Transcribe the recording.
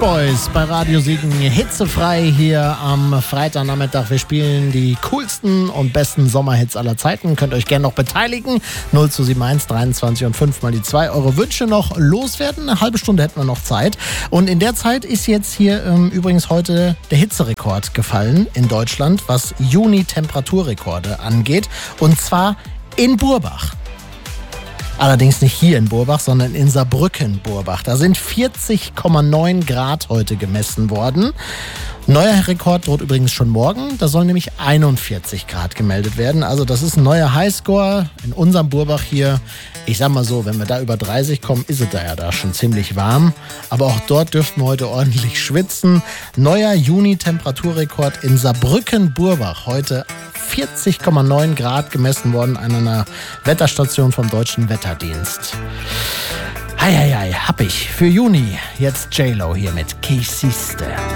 Boys bei Radio Siegen, hitzefrei hier am Freitagnachmittag. Wir spielen die coolsten und besten Sommerhits aller Zeiten. Könnt euch gerne noch beteiligen. 0:71 23 und 5 mal die 2 Euro Wünsche noch loswerden. Eine halbe Stunde hätten wir noch Zeit. Und in der Zeit ist jetzt hier übrigens heute der Hitzerekord gefallen in Deutschland, was Juni-Temperaturrekorde angeht. Und zwar in Burbach. Allerdings nicht hier in Burbach, sondern in Saarbrücken-Burbach. Da sind 40,9 Grad heute gemessen worden. Neuer Rekord droht übrigens schon morgen. Da sollen nämlich 41 Grad gemeldet werden. Also das ist ein neuer Highscore in unserem Burbach hier. Ich sag mal so, wenn wir da über 30 kommen, ist es da schon ziemlich warm. Aber auch dort dürften wir heute ordentlich schwitzen. Neuer Juni-Temperaturrekord in Saarbrücken-Burbach. Heute 40,9 Grad gemessen worden an einer Wetterstation vom Deutschen Wetterdienst. Hei, hab ich. Für Juni jetzt J-Lo hier mit Kissiste.